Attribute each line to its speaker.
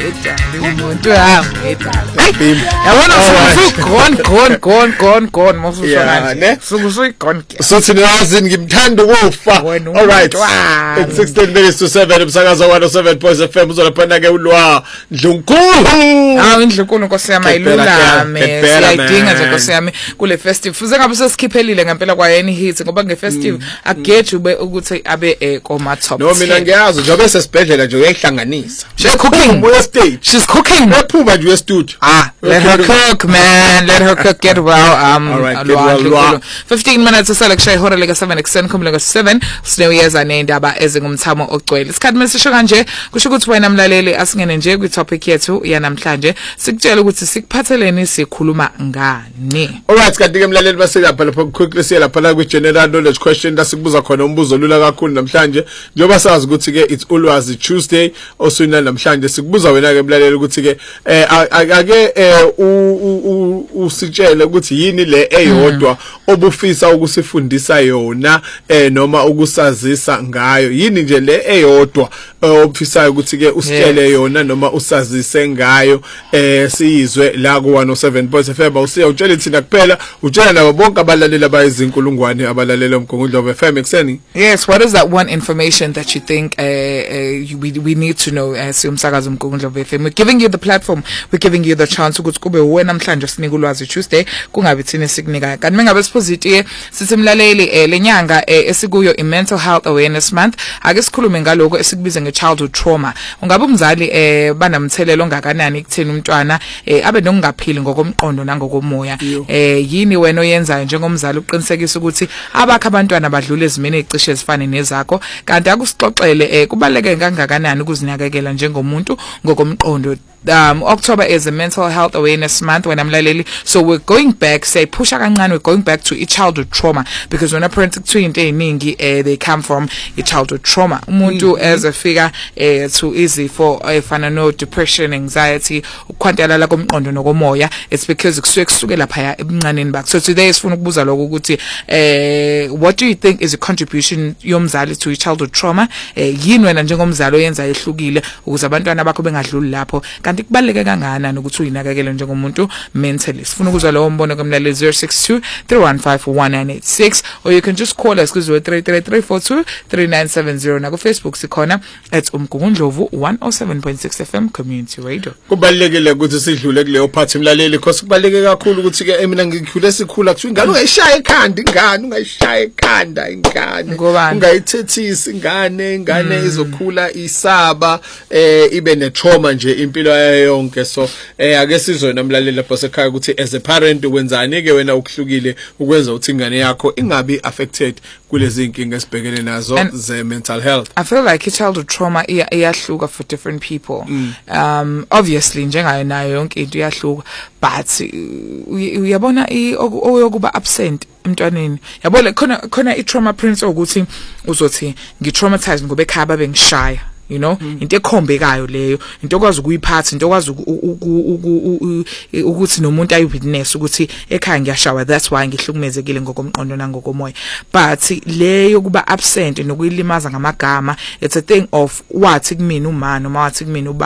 Speaker 1: umuntu yabona gone mawusushona sukusuyi-gone
Speaker 2: suthi niyazi ngimthanda ukufa. All right, it's 16 minutes to 7 umsakazo 107 FM uzolaphana-ke ulwa Ndlunkulu.
Speaker 1: Indlunkulu nkosi yami ayilulame siyayidinga nje nkosi yami kule festive fuze ngabe sesikhiphelile ngempela kwa any hits ngoba nge-festive akugethi ube ukuthi abe koma top 10.
Speaker 2: No mina ngiyazi njobe sesibhedlela nje uyayihlanganisa.
Speaker 1: She's cooking.
Speaker 2: She's cooking. Ephuma nje e-studio.
Speaker 1: Let her cook, man. Let her cook. Get well.
Speaker 2: All right, get well.
Speaker 1: 15 minutes uselekushaya ihora lika-7 ekuseni khumbulo ngo-7 sinewuyeza nendaba ezingumthamo ogcwele. Isikhathi mesisho kanje kusho ukuthi wena mlaleli asingene nje kwi-topic yethu yanamhlanje sikutshela ukuthi sikuphatheleni sikhuluma ngani.
Speaker 2: All right, kanti-ke mlaleli baselapha lapha quickly siya lapha kwi-general knowledge questionlasikubuza khona umbuzo lula kakhulu namhlanje njengoba sazi ukuthi-ke it's Ulwazi Tuesday osuyina namhlanje sikubuza wena-ke mlaleli ukuthi-ke ake usitshele ukuthi yini le eyodwa obufisa ukusifundisa yona noma ukusazisa ngayo yini nje le eyodwa obufisayo ukuthi-ke usitshele yona noma usazise ngayo siyizwe la ku-107 FM awusiya utshele thina kuphela utshela nabo bonke abalaleli abayizinkulungwane abalalela uMgungundlovu FM ekuseni.
Speaker 1: Yes, what is that one information that you think we need to know as umsakazo uMgungundlovu FM? We're giving you the platform, we're giving you the chance ukuthi kube wena namhlanje sinika Ulwazi Tuesday kungabi thina sikunika kanti mengabe siphositiye sithi mlaleli lenyanga esikuyo i-mental health awareness month ake sikhulume ngaloko esikubiza nge-childhood trauma. Ungabe umzali banamthelelo ongakanani ekutheni umntwana abe nokungaphili ngokomqondo nangokomoya yini wena oyenzayo njengomzali uqinisekisa ukuthi abakho abantwana badlula ezimeni ezicishe ezifane nezakho kanti akusixoxele kubaleke kangakanani ukuzinakekela njengomuntu ngokomqondo. October is a mental health awareness month when I'm laleli. So we're going back, say pusha kancane, we're going back to childhood trauma because when a parent they come from a childhood trauma. Umuntu as a figure too easy for if I know depression, anxiety, ukwantela komqondo nokomoya. It's because kusukela phaya ebuncaneni bakho. So today is funa ukubuza lokho ukuthi what do you think is a contribution yomzali to childhood trauma? Yini wena njengomzali oyenza ehlukile ukuze abantwana bakho bengadluli lapho. Kanti kubaleke kangakanani ukuthi uyinakekele njengomuntu mentally. Sifuna ukuzwa lowo mbono kumlaleli 062 315 1986 or you can just call us ku 0333 3970 na ku Facebook sikhona @umgungundlovu 107.6 FM Community Radio.
Speaker 2: Kubalekile ukuthi sidlule kuleyo phathi mlaleli because kubaleke kakhulu ukuthi ke mina ngikhule sikhula kuthi ingane ungayishaya ekhanda ingane ungayishaya ekhanda ingane ungayithethisa ingane izokhula isaba ibe ne trauma nje impilo yonke. So ake sizwe namlaleli lapho sekhaya ukuthi as a parent wenzani ke wena ukuhlukile ukwenza ukuthi ingane yakho ingabi affected kulezi inkinga esibhekene nazo ze mental health.
Speaker 1: I feel like childhood trauma iyahluka for different people. Obviously njengayo nayo yonke into iyahluka but uyabona oyokuba absent emntwaneni yabona khona i-trauma prince ukuthi uzothi ngi-traumatized ngoba ekhaya babengishaya. You know, into ekhombekayo leyo into okwazi ukuyiphatha into okwazi ukuthi nomuntu ayi-witness ukuthi ekhaya ngiyashawa that's why ngihlukumezekile ngokomqondo nangokomoya but leyo kuba absent nokuyilimaza ngamagama it's a thing of wathi kumina uma noma wathi kumina